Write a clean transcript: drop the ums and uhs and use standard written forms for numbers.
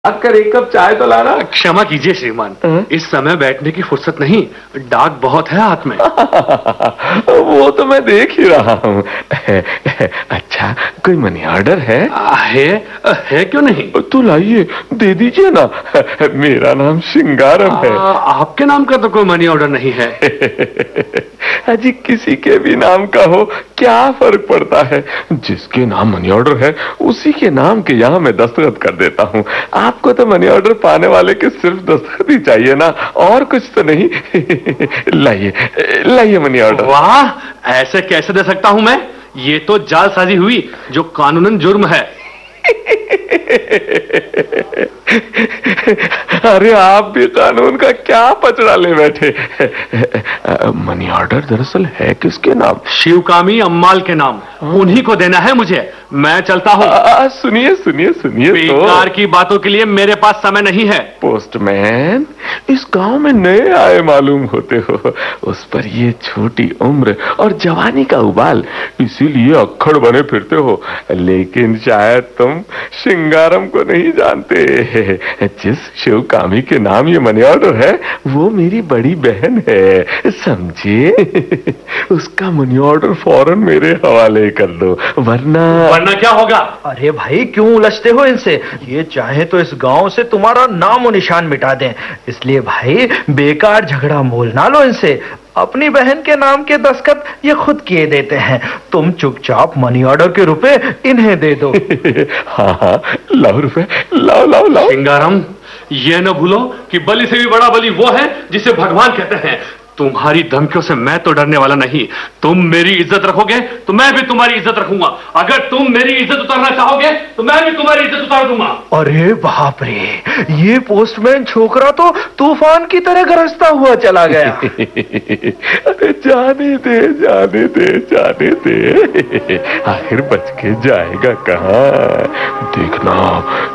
आकर एक कप चाय तो लाना। क्षमा कीजिए श्रीमान, इस समय बैठने की फुर्सत नहीं, डाक बहुत है हाथ में। वो तो मैं देख ही रहा हूँ। अच्छा, कोई मनी ऑर्डर है? है क्यों नहीं? तो लाइए, दे दीजिए ना। मेरा नाम सिंगारम है। आपके नाम का तो कोई मनी ऑर्डर नहीं है। अजी किसी के भी नाम का हो, क्या फर्क पड़ता है? जिसके नाम मनी ऑर्डर है उसी के नाम के यहाँ मैं दस्तखत कर देता हूँ। आपको तो मनी ऑर्डर पाने वाले के सिर्फ दस्तखत ही चाहिए ना, और कुछ तो नहीं। लाइए लाइए मनी ऑर्डर। वाह, ऐसे कैसे दे सकता हूं मैं? ये तो जालसाजी हुई जो कानूनन जुर्म है। अरे आप भी कानून का क्या पचड़ा ले बैठे। मनी ऑर्डर दरअसल है किसके नाम? शिवकामी अम्माल के नाम। उन्हीं को देना है मुझे। मैं चलता हूँ। सुनिए सुनिए सुनिए, बेकार की बातों के लिए मेरे पास समय नहीं है। पोस्टमैन, इस गांव में नए आए मालूम होते हो, उस पर ये छोटी उम्र और जवानी का उबाल, इसीलिए अक्खड़ बने फिरते हो। लेकिन शायद तुम सिंगारम को नहीं जानते। जिस शिवकामी के नाम ये मनी ऑर्डर है वो मेरी बड़ी बहन है, समझे? उसका मनी ऑर्डर फौरन मेरे हवाले कर दो, वरना क्या होगा? अरे भाई, क्यों उलझते हो इनसे? ये चाहे तो इस गांव से तुम्हारा नामो निशान मिटा दें, इसलिए भाई बेकार झगड़ा मोल ना लो इनसे। अपनी बहन के नाम के दस्तखत ये खुद किए देते हैं। तुम चुपचाप मनी ऑर्डर के रुपए इन्हें दे दो। हाँ हाँ, लाओ रुपए, लाओ लाओ लाओ। सिंगारम, ये न भूलो कि बलि से भी बड़ा बलि वो है जिसे भगवान कहते हैं। तुम्हारी धमकियों से मैं तो डरने वाला नहीं। तुम मेरी इज्जत रखोगे तो मैं भी तुम्हारी इज्जत रखूंगा। अगर तुम मेरी इज्जत उतारना चाहोगे तो मैं भी तुम्हारी इज्जत उतार दूंगा। अरे बाप रे, ये पोस्टमैन छोकरा तो तूफान की तरह गरजता हुआ चला गया। अरे जाने दे जाने दे जाने दे, आखिर बच के जाएगा कहाँ? देखना